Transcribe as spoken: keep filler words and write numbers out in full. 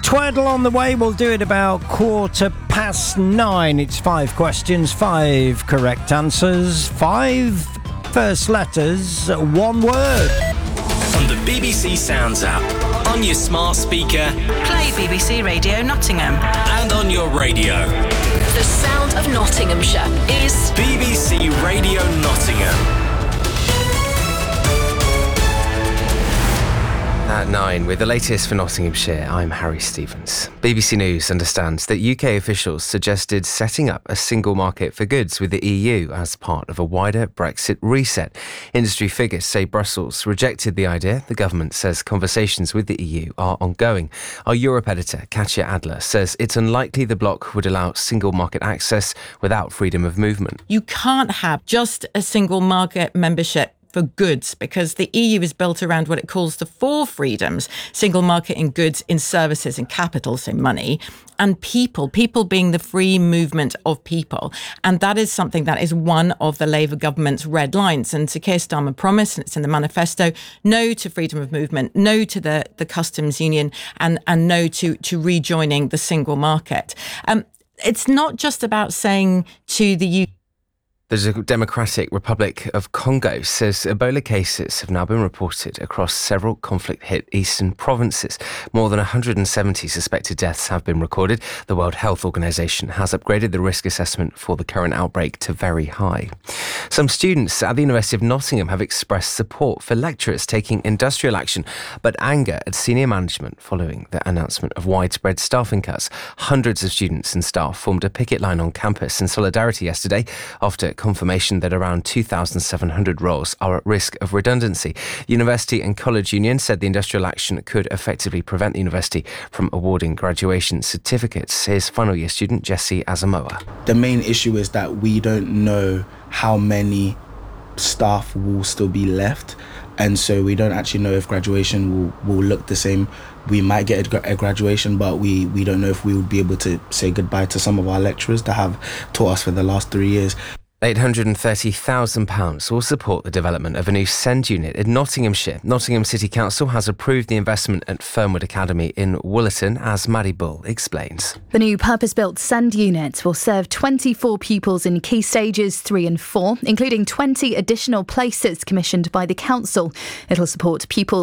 Twaddle on the way. We'll do it about quarter past nine. It's five questions, five correct answers, five first letters, one word. On the B B C Sounds app, on your smart speaker, play B B C Radio Nottingham, and on your radio. The sound of Nottinghamshire is B B C Radio Nottingham. At nine, with the latest for Nottinghamshire, I'm Harry Stevens. B B C News understands that U K officials suggested setting up a single market for goods with the E U as part of a wider Brexit reset. Industry figures say Brussels rejected the idea. The government says conversations with the E U are ongoing. Our Europe editor, Katya Adler, says it's unlikely the bloc would allow single market access without freedom of movement. You can't have just a single market membership for goods, because the E U is built around what it calls the four freedoms: single market in goods, in services, in capital, so money, and people, people being the free movement of people. And that is something that is one of the Labour government's red lines. And Sir Keir Starmer promised, and it's in the manifesto, no to freedom of movement, no to the, the customs union, and, and no to, to rejoining the single market. Um, it's not just about saying to the U K, The Democratic Republic of Congo says Ebola cases have now been reported across several conflict-hit eastern provinces. More than one hundred seventy suspected deaths have been recorded. The World Health Organization has upgraded the risk assessment for the current outbreak to very high. Some students at the University of Nottingham have expressed support for lecturers taking industrial action, but anger at senior management following the announcement of widespread staffing cuts. Hundreds of students and staff formed a picket line on campus in solidarity yesterday after confirmation that around two thousand seven hundred roles are at risk of redundancy. The University and College Union said the industrial action could effectively prevent the university from awarding graduation certificates. Here's final year student Jesse Asamoah. The main issue is that we don't know how many staff will still be left, and so we don't actually know if graduation will, will look the same. We might get a, gra- a graduation, but we, we don't know if we would be able to say goodbye to some of our lecturers that have taught us for the last three years. eight hundred thirty thousand pounds will support the development of a new SEND unit in Nottinghamshire. Nottingham City Council has approved the investment at Fernwood Academy in Woolerton, as Maddie Bull explains. The new purpose-built SEND unit will serve twenty-four pupils in key stages three and four, including twenty additional places commissioned by the council. It'll support pupils